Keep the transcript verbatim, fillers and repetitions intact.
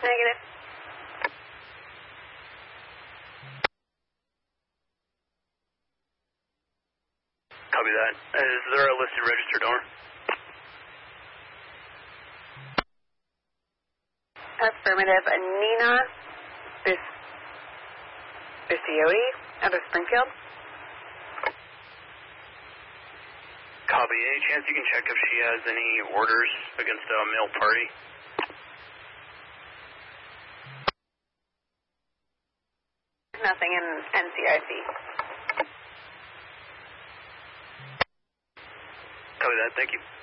Negative. Copy that. Is there a listed registered owner? Affirmative. Nina Bis Bisiotti out of Springfield. Copy. Any chance you can check if she has any orders against a male party? Nothing in N C I C. Copy that. Thank you.